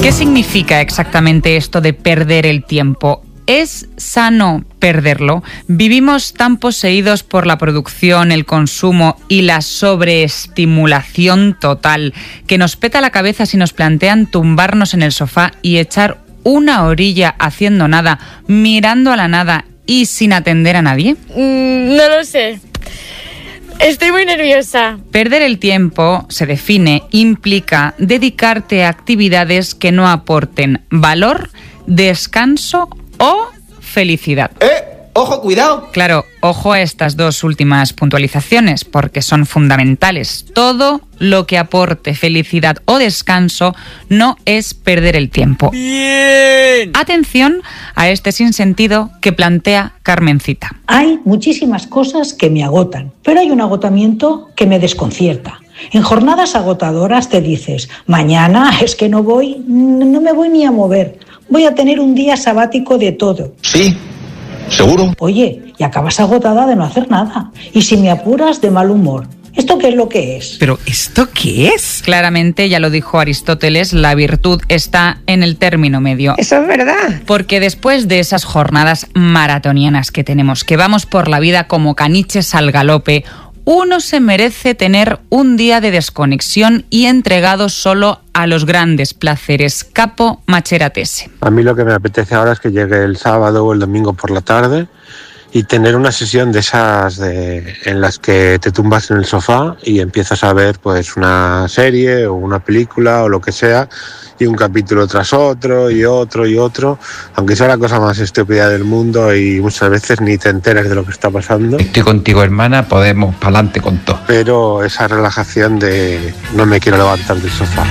¿Qué significa exactamente esto de perder el tiempo? ¿Es sano perderlo? ¿Vivimos tan poseídos por la producción, el consumo y la sobreestimulación total que nos peta la cabeza si nos plantean tumbarnos en el sofá y echar una horilla haciendo nada, mirando a la nada y sin atender a nadie? No lo sé. Estoy muy nerviosa. Perder el tiempo, se define, implica dedicarte a actividades que no aporten valor, descanso o felicidad. ¡Ojo, cuidado! Claro, ojo a estas dos últimas puntualizaciones, porque son fundamentales. Todo lo que aporte felicidad o descanso no es perder el tiempo. ¡Bien! Atención a este sinsentido que plantea Carmencita. Hay muchísimas cosas que me agotan, pero hay un agotamiento que me desconcierta. En jornadas agotadoras te dices, mañana es que no me voy ni a mover. Voy a tener un día sabático de todo. Sí, seguro. Oye, y acabas agotada de no hacer nada. Y si me apuras, de mal humor. ¿Esto qué es lo que es? ¿Pero esto qué es? Claramente, ya lo dijo Aristóteles, la virtud está en el término medio. Eso es verdad. Porque después de esas jornadas maratonianas que tenemos, que vamos por la vida como caniches al galope, uno se merece tener un día de desconexión y entregado solo a los grandes placeres. Capo Macheratese. A mí lo que me apetece ahora es que llegue el sábado o el domingo por la tarde y tener una sesión de esas en las que te tumbas en el sofá y empiezas a ver pues una serie o una película o lo que sea, y un capítulo tras otro y otro y otro, aunque sea la cosa más estúpida del mundo y muchas veces ni te enteras de lo que está pasando. Estoy contigo, hermana, podemos pa'lante con todo. Pero esa relajación de no me quiero levantar del sofá.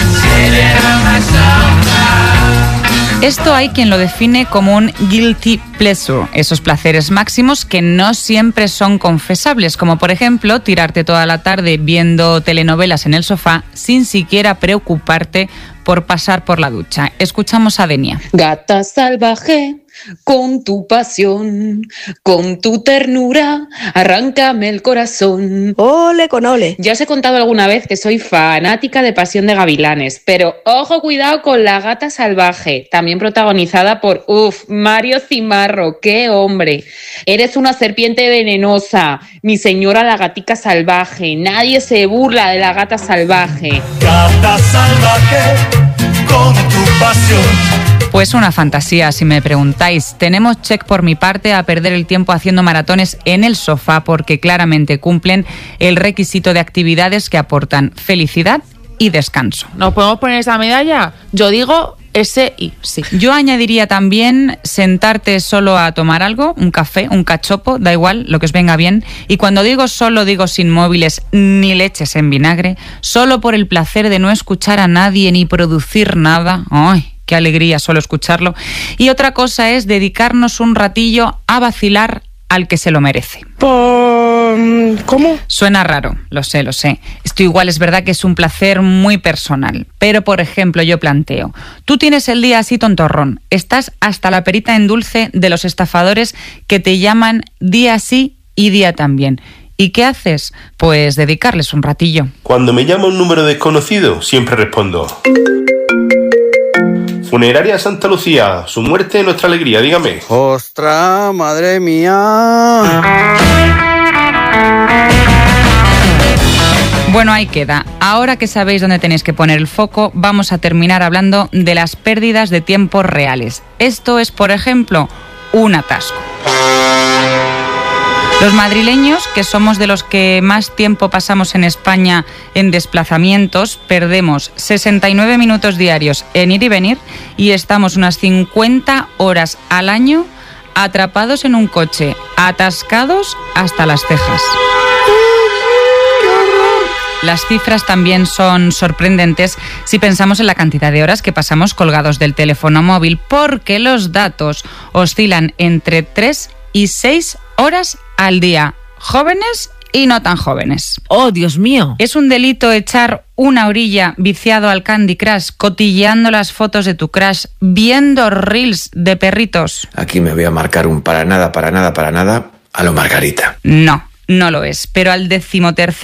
Esto hay quien lo define como un guilty pleasure, esos placeres máximos que no siempre son confesables, como por ejemplo tirarte toda la tarde viendo telenovelas en el sofá sin siquiera preocuparte por pasar por la ducha. Escuchamos a Denia. Gata salvaje, con tu pasión, con tu ternura, arráncame el corazón. Ole con ole. Ya os he contado alguna vez que soy fanática de Pasión de Gavilanes, pero ojo, cuidado con La Gata Salvaje, también protagonizada por, Mario Cimarro, qué hombre. Eres una serpiente venenosa, mi señora la gatica salvaje, nadie se burla de la gata salvaje. Gata salvaje, con tu pasión. Pues una fantasía, si me preguntáis. Tenemos check por mi parte a perder el tiempo haciendo maratones en el sofá porque claramente cumplen el requisito de actividades que aportan felicidad y descanso. ¿Nos podemos poner esa medalla? Yo digo ese y sí. Yo añadiría también sentarte solo a tomar algo, un café, un cachopo, da igual, lo que os venga bien. Y cuando digo solo, digo sin móviles ni leches en vinagre, solo por el placer de no escuchar a nadie ni producir nada. ¡Ay! Qué alegría solo escucharlo. Y otra cosa es dedicarnos un ratillo a vacilar al que se lo merece. ¿Cómo? Suena raro, lo sé. Esto igual es verdad que es un placer muy personal. Pero, por ejemplo, yo planteo, tú tienes el día así tontorrón, estás hasta la perita en dulce de los estafadores que te llaman día sí y día también. ¿Y qué haces? Pues dedicarles un ratillo. Cuando me llama un número desconocido, siempre respondo: Funeraria Santa Lucía, su muerte, nuestra alegría, dígame. ¡Ostras, madre mía! Bueno, ahí queda. Ahora que sabéis dónde tenéis que poner el foco, vamos a terminar hablando de las pérdidas de tiempo reales. Esto es, por ejemplo, un atasco. Los madrileños, que somos de los que más tiempo pasamos en España en desplazamientos, perdemos 69 minutos diarios en ir y venir y estamos unas 50 horas al año atrapados en un coche, atascados hasta las cejas. Las cifras también son sorprendentes si pensamos en la cantidad de horas que pasamos colgados del teléfono móvil, porque los datos oscilan entre 3 y 6 horas al día, jóvenes y no tan jóvenes. ¡Oh, Dios mío! ¿Es un delito echar una horilla viciado al Candy Crush, cotilleando las fotos de tu crush, viendo reels de perritos? Aquí me voy a marcar un para nada, a lo Margarita. No lo es, pero al 13º